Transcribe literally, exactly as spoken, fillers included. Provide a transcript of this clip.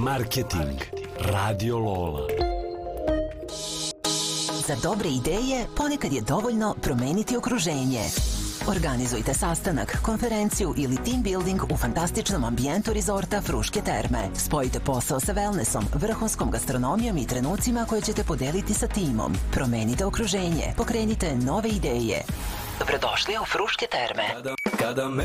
Marketing. Radio Lola. Za dobre ideje ponekad je dovoljno promeniti okruženje. Organizujte sastanak, konferenciju ili team building u fantastičnom ambijentu rezorta Fruške terme. Spojite posao sa wellnessom, vrhunskom gastronomijom i trenucima koje ćete podeliti sa timom. Promenite okruženje, pokrenite nove ideje. Dobrodošli u Fruške terme. Kada, kada me